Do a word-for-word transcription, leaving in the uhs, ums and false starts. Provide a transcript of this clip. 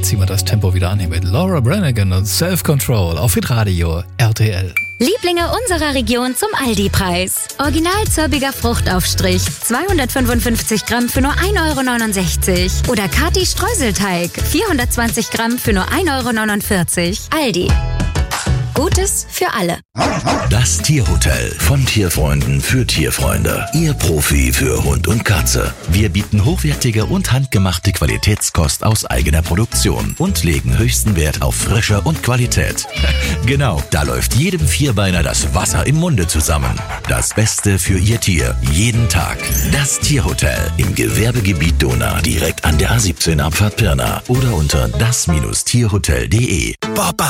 ziehen wir das Tempo wieder an hier mit Laura Branigan und Self-Control auf Hitradio R T L. Lieblinge unserer Region zum Aldi-Preis. Original zirbiger Fruchtaufstrich, zweihundertfünfundfünfzig Gramm für nur ein Euro neunundsechzig. Oder Kati Streuselteig, vierhundertzwanzig Gramm für nur ein Euro neunundvierzig. Aldi. Gutes für alle. Das Tierhotel von Tierfreunden für Tierfreunde. Ihr Profi für Hund und Katze. Wir bieten hochwertige und handgemachte Qualitätskost aus eigener Produktion und legen höchsten Wert auf Frische und Qualität. Genau, da läuft jedem Vierbeiner das Wasser im Munde zusammen. Das Beste für Ihr Tier, jeden Tag. Das Tierhotel im Gewerbegebiet Donau, direkt an der A siebzehn Abfahrt Pirna oder unter das Tierhotel punkt de.